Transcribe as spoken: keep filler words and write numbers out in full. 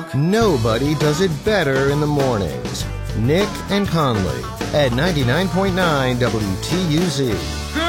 Nobody does it better in the mornings. Nick and Conley at ninety-nine point nine W T U Z.